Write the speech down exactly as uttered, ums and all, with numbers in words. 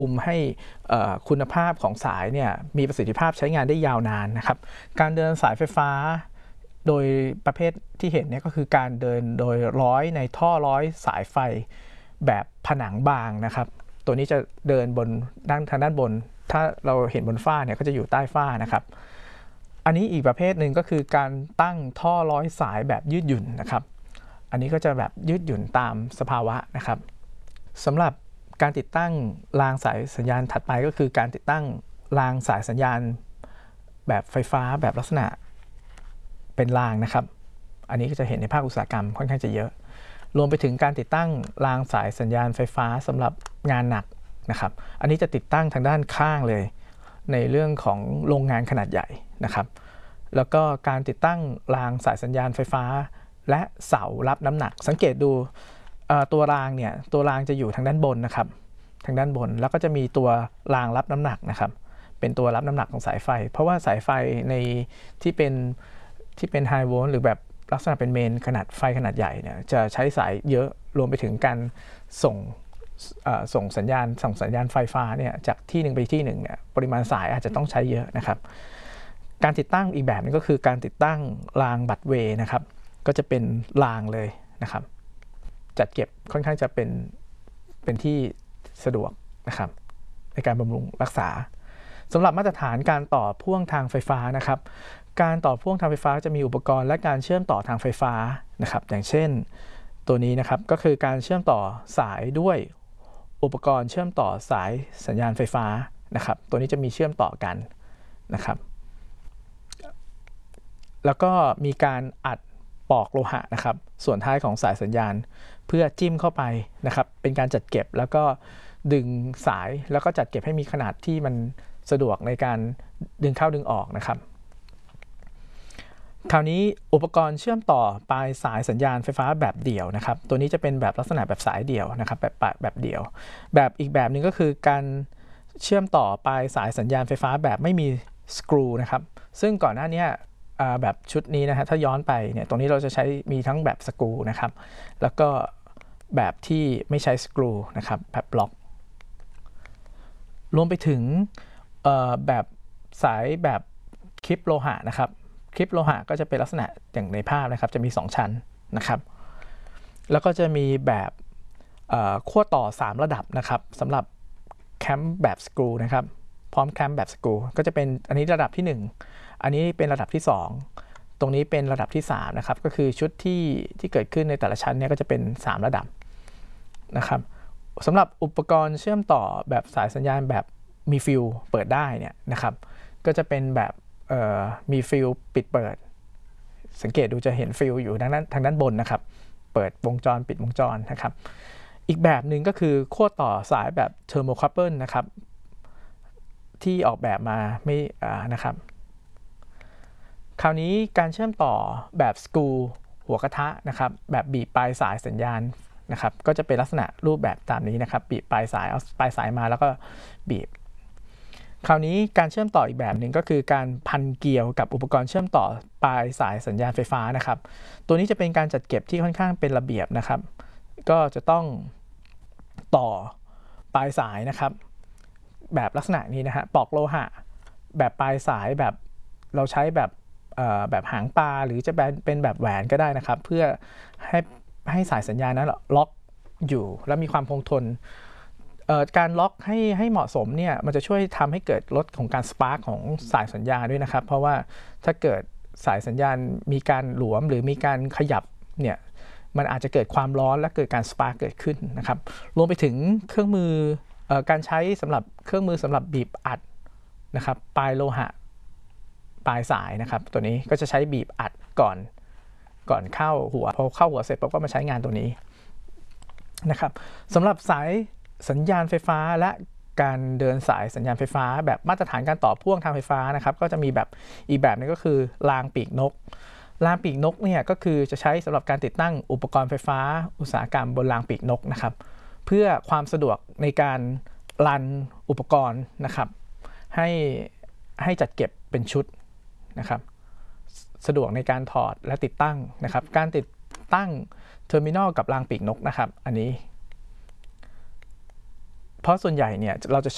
คุมให้คุณภาพของสายเนี่ยมีประสิทธิภาพใช้งานได้ยาวนานนะครับการเดินสายไฟฟ้าโดยประเภทที่เห็นเนี่ยก็คือการเดินโดยร้อยในท่อร้อยสายไฟแบบผนังบางนะครับตัวนี้จะเดินบนด้านทางด้านบนถ้าเราเห็นบนฝ้าเนี่ยก็จะอยู่ใต้ฝ้านะครับอันนี้อีกประเภทหนึ่งก็คือการตั้งท่อร้อยสายแบบยืดหยุ่นนะครับอันนี้ก็จะแบบยืดหยุ่นตามสภาวะนะครับสำหรับการติดตั้งรางสายสัญญาณถัดไปก็คือการติดตั้งรางสายสัญญาณแบบไฟฟ้าแบบลักษณะเป็นรางนะครับอันนี้ก็จะเห็นในภาคอุตสาหกรรมค่อนข้างจะเยอะรวมไปถึงการติดตั้งรางสายสัญญาณไฟฟ้าสำหรับงานหนักนะครับอันนี้จะติดตั้งทางด้านข้างเลยในเรื่องของโรงงานขนาดใหญ่นะครับแล้วก็การติดตั้งรางสายสัญญาณไฟฟ้าและเสารับน้ำหนักสังเกตดูตัวรางเนี่ยตัวรางจะอยู่ทางด้านบนนะครับทางด้านบนแล้วก็จะมีตัวรางรับน้ำหนักนะครับเป็นตัวรับน้ำหนักของสายไฟเพราะว่าสายไฟในที่เป็นที่เป็นไฮโวลต์หรือแบบลักษณะเป็นเมนขนาดไฟขนาดใหญ่เนี่ยจะใช้สายเยอะรวมไปถึงการส่งส่งสัญญาณส่งสัญญาณไฟฟ้าเนี่ยจากที่หนึ่งไปที่หนึ่งเนี่ยปริมาณสายอาจจะต้องใช้เยอะนะครับการติดตั้งอีกแบบนึงก็คือการติดตั้งรางบัตเวย์นะครับก็จะเป็นรางเลยนะครับจัดเก็บค่อนข้างจะเป็นเป็นที่สะดวกนะครับในการบำรุงรักษาสำหรับมาตรฐานการต่อพ่วงทางไฟฟ้านะครับการต่อพ่วงทางไฟฟ้าจะมีอุปกรณ์และการเชื่อมต่อทางไฟฟ้านะครับอย่างเช่นตัวนี้นะครับก็คือการเชื่อมต่อสายด้วยอุปกรณ์เชื่อมต่อสายสัญญาณไฟฟ้านะครับตัวนี้จะมีเชื่อมต่อกันนะครับแล้วก็มีการอัดปอกโลหะนะครับส่วนท้ายของสายสัญญาณเพื่อจิ้มเข้าไปนะครับเป็นการจัดเก็บแล้วก็ดึงสายแล้วก็จัดเก็บให้มีขนาดที่มันสะดวกในการดึงเข้าดึงออกนะครับคราวนี้อุปกรณ์เชื่อมต่อปลายสายสัญญาณไฟฟ้าแบบเดี่ยวนะครับตัวนี้จะเป็นแบบลักษณะแบบสายเดี่ยวนะครับแบบแบบเดี่ยวแบบอีกแบบนึงก็คือการเชื่อมต่อปลายสายสัญญาณไฟฟ้าแบบไม่มีสกรูนะครับซึ่งก่อนหน้านี้แบบชุดนี้นะฮะถ้าย้อนไปเนี่ยตรงนี้เราจะใช้มีทั้งแบบสกรูนะครับแล้วก็แบบที่ไม่ใช้สกรูนะครับแบบบล็อกรวมไปถึงแบบสายแบบคลิปโลหะนะครับคลิปโลหะก็จะเป็นลักษณะอย่างในภาพนะครับจะมีสองชั้นนะครับแล้วก็จะมีแบบขั้วต่อสามระดับนะครับสำหรับแคมป์แบบสกรูนะครับพร้อมแคมป์แบบสกรูก็จะเป็นอันนี้ระดับที่หนึ่งอันนี้เป็นระดับที่สองตรงนี้เป็นระดับที่สามนะครับก็คือชุดที่ที่เกิดขึ้นในแต่ละชั้นเนี่ยก็จะเป็นสามระดับนะครับสำหรับอุปกรณ์เชื่อมต่อแบบสายสัญญาณแบบมีฟิลเปิดได้เนี่ยนะครับก็จะเป็นแบบมีฟิลปิดเปิดสังเกตดูจะเห็นฟิลอยู่ทางด้านทางด้านบนนะครับเปิดวงจรปิดวงจรนะครับอีกแบบหนึ่งก็คือขั้วต่อสายแบบเทอร์โมคัพเปิลนะครับที่ออกแบบมาไม่นะครับคราวนี้การเชื่อมต่อแบบสกรูหัวกระทะนะครับแบบบีบปลายสายสัญญาณนะครับก็จะเป็นลักษณะรูปแบบตามนี้นะครับบีบปลายสายเอาปลายสายมาแล้วก็บีบคราวนี้การเชื่อมต่ออีกแบบหนึ่งก็คือการพันเกลียวกับอุปกรณ์เชื่อมต่อปลายสายสัญญาณไฟฟ้านะครับตัวนี้จะเป็นการจัดเก็บที่ค่อนข้างเป็นระเบียบนะครับก็จะต้องต่อปลายสายนะครับแบบลักษณะนี้นะฮะปอกโลหะแบบปลายสายแบบเราใช้แบบแบบหางปลาหรือจะเป็นแบบแหวนก็ได้นะครับเพื่อให้ให้สายสัญญาณนั้นล็อกอยู่และมีความคงทนการล็อกให้ให้เหมาะสมเนี่ยมันจะช่วยทำให้เกิดลดของการสปาร์กของสายสัญญาณด้วยนะครับเพราะว่าถ้าเกิดสายสัญญาณมีการหลวมหรือมีการขยับเนี่ยมันอาจจะเกิดความร้อนและเกิดการสปาร์กเกิดขึ้นนะครับรวมไปถึงเครื่องมือการใช้สำหรับเครื่องมือสำหรับบีบอัดนะครับปลายโลหะปลายสายนะครับตัวนี้ก็จะใช้บีบอัดก่อนก่อนเข้าหัวพอเข้าหัวเสร็จปุ๊บก็มาใช้งานตัวนี้นะครับสำหรับสายสัญญาณไฟฟ้าและการเดินสายสัญญาณไฟฟ้าแบบมาตรฐานการต่อพ่วงทางไฟฟ้านะครับก็จะมีแบบอีกแบบนึงก็คือรางปีกนกรางปีกนกเนี่ยก็คือจะใช้สำหรับการติดตั้งอุปกรณ์ไฟฟ้าอุตสาหกรรมบนรางปีกนกนะครับเพื่อความสะดวกในการรันอุปกรณ์นะครับให้ให้จัดเก็บเป็นชุดนะครับสะดวกในการถอดและติดตั้งนะครับการติดตั้งเทอร์มินอลกับรางปีกนกนะครับอันนี้เพราะส่วนใหญ่เนี่ยเราจะ